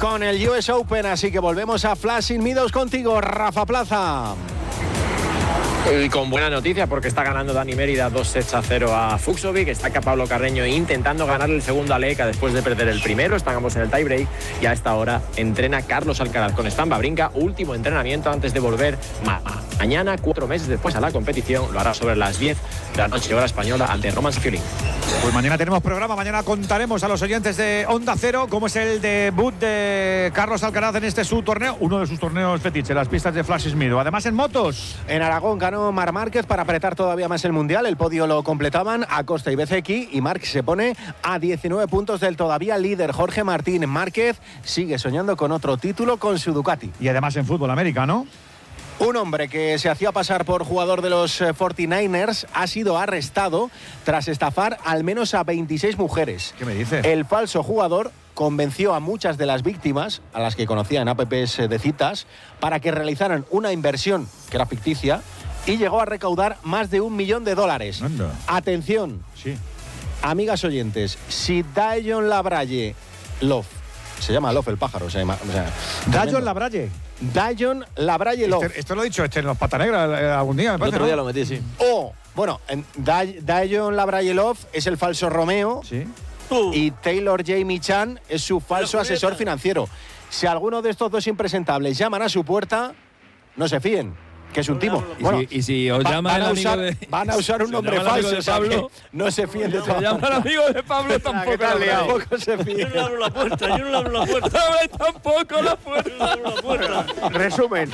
con el US Open, así que volvemos a Flushing Meadows contigo, Rafa Plaza. Y con buena noticia porque está ganando Dani Mérida 2-0 a Fucsovic. Está acá Pablo Carreño intentando ganar el segundo a Leka después de perder el primero. Estamos en el tiebreak y a esta hora entrena Carlos Alcaraz con Stan Wawrinka. Último entrenamiento antes de volver mañana, 4 meses después, a la competición. Lo hará sobre las 10 de la noche, hora española, ante Roman Safiullin. Pues mañana tenemos programa. Mañana contaremos a los oyentes de Onda Cero cómo es el debut de Carlos Alcaraz en este su torneo, uno de sus torneos fetiche, las pistas de Flushing Meadows. Además, en motos, en Aragón ganó Marc Márquez para apretar todavía más el Mundial. El podio lo completaban Acosta y Bezzecchi, y Marc se pone a 19 puntos del todavía líder Jorge Martín. Márquez sigue soñando con otro título con su Ducati. y además en fútbol americano. Un hombre que se hacía pasar por jugador de los 49ers ha sido arrestado tras estafar al menos a 26 mujeres. ¿Qué me dices? El falso jugador convenció a muchas de las víctimas, a las que conocía en apps de citas, para que realizaran una inversión que era ficticia, y llegó a recaudar más de $1 millón. Anda. Atención, Sí. amigas oyentes, si Dayon Labralle Love, se llama Love el pájaro, Dayon Labralle. Dayon Labralle Love. Esto lo he dicho en los Pata Negra algún día, me El parece, otro día ¿no? lo metí, sí. O, bueno, Dayon Labralle Love es el falso Romeo. Sí. Y Taylor Jamie Chan es su falso asesor financiero. Si alguno de estos dos impresentables llaman a su puerta, no se fíen, que es un timo. Y si os llama el amigo de... van a usar un si nombre llama el amigo falso, de o sea, Pablo, que no se fíen de todo. Si llama el amigo de Pablo, tampoco Se fíen. Yo no le abro la puerta, yo no le abro la puerta. tampoco la puerta. Yo no le abro la puerta. Resumen.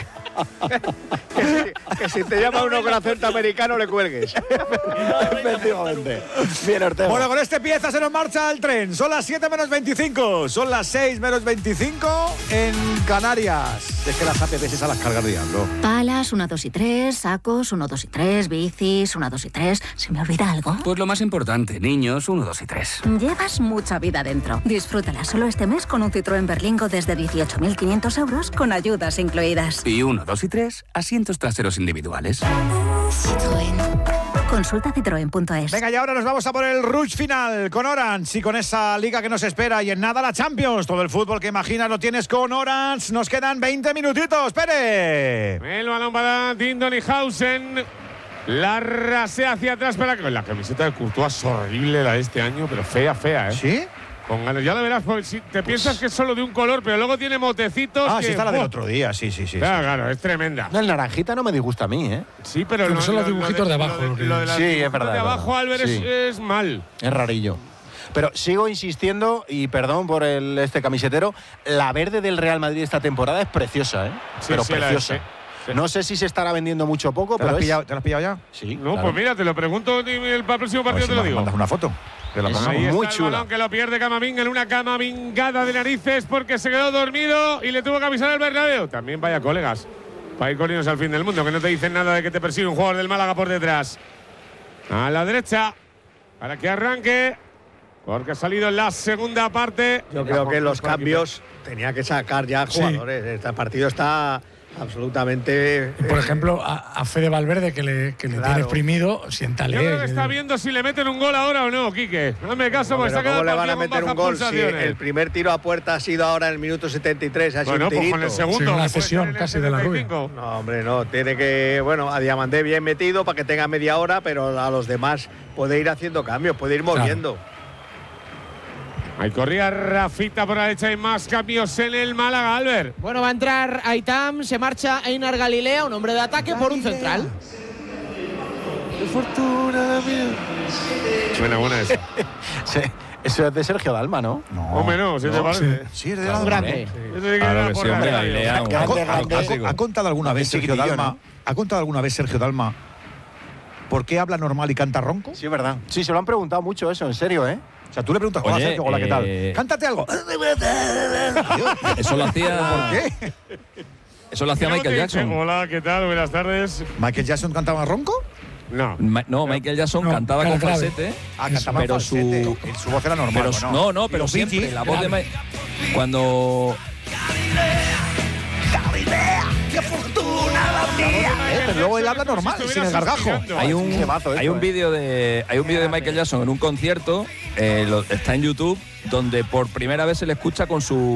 que si te llama uno con acento americano le cuelgues. Efectivamente. Bien, Ortega. Bueno, con este pieza se nos marcha el tren. Son las 7 menos 25. Son las 6 menos 25 en Canarias. Es que las apps esas las cargas diablo. Palas, 1, 2 y 3, sacos, 1, 2 y 3, bicis, 1, 2 y 3. ¿Se me olvida algo? Pues lo más importante, niños, 1, 2 y 3. Llevas mucha vida dentro. Disfrútala solo este mes con un Citroën Berlingo desde 18.500 euros con ayudas incluidas. Y 1, 2 y 3, asientos traseros individuales. Citroën. Consulta citroen.es. Venga, y ahora nos vamos a por el rush final con Orange y con esa liga que nos espera. Y en nada la Champions. Todo el fútbol que imaginas lo tienes con Orange. Nos quedan 20 minutitos. ¡Pere! El balón para Dindonihausen. La rasea hacia atrás para que la camiseta de Courtois es horrible la de este año, pero fea, ¿eh? ¿Sí? Con ganas. Ya lo verás, porque si te piensas que es solo de un color, pero luego tiene motecitos. Ah, que, sí, está la del otro día. Sí. Claro, es tremenda. El naranjita no me disgusta a mí, ¿eh? Sí, pero Pero son los dibujitos de abajo. Lo de las Sí, es dibujitos verdad, de es abajo, verdad. Álvaro, Sí. es mal. Es rarillo. Pero sigo insistiendo, y perdón por este camisetero, la verde del Real Madrid esta temporada es preciosa, ¿eh? Sí, pero sí, preciosa. la es, No sé si se estará vendiendo mucho o poco, ¿Te la pero has pillado ya? Sí, No, claro. pues mira, te lo pregunto para el próximo A ver partido, si te lo me digo. mandas una foto. Te la Es ponemos. Ahí está muy el chula. balón que lo pierde Camavinga en una camamingada de narices porque se quedó dormido y le tuvo que avisar al Bernabéu. También vaya colegas para ir corriendo al fin del mundo, que no te dicen nada de que te persigue un jugador del Málaga por detrás. A la derecha para que arranque, porque ha salido en la segunda parte. Yo creo que los cambios tenía que sacar ya jugadores. Este partido está absolutamente. Por ejemplo, a Fede Valverde, que le Claro. tiene exprimido, siéntale. Yo creo que está viendo si le meten un gol ahora o no, Quique. Hazme caso, porque se ha Pero quedado ¿cómo el le van a partido con meter un bajas gol si pulsaciones. el primer tiro a puerta ha sido ahora en el minuto 73? Ha sido Bueno, un pues tirito. con el segundo. Sí, una que puede cesión ser en el casi de la Rubia. 75. No, hombre, no. Tiene que. Bueno, a Diamandé bien metido para que tenga media hora, pero a los demás puede ir haciendo cambios, puede ir moviendo. Ahí corría Rafita por la derecha y más cambios en el Málaga, Albert. Bueno, va a entrar Aitam, se marcha Einar Galilea, un hombre de ataque por un central. Buena esa. Sí, eso es de Sergio Dalma, ¿no? Hombre, no, si te parece. Sí, es de Un grande. Eso sí que Claro era que sí, por hombre, la Galilea, radio. un Grande, gran grande. clásico. ¿Ha contado alguna vez Sergio Chiquitillo, Dalma? ¿no? ¿Ha contado alguna vez Sergio Dalma por qué habla normal y canta ronco? Sí, es verdad. Sí, se lo han preguntado mucho eso, en serio, ¿eh? O sea, tú le preguntas, hola Oye, Sergio, hola, ¿qué tal? Cántate algo. Eso lo hacía. ¿Por qué? Eso lo hacía ¿Cómo te Michael dice? Jackson. Hola, ¿qué tal? Buenas tardes. ¿Michael Jackson cantaba ronco? No. No, Michael Jackson No, cantaba cara con grave. falsete. Ah, cantaba pero falsete. Su voz era normal. Pero ¿no? no, pero Los siempre Bee Gees, la voz de grave. cuando pero luego él habla normal, sin el gargajo. hay un temazo esto, hay un vídeo de Michael Jackson en un concierto, está en YouTube, donde por primera vez se le escucha con su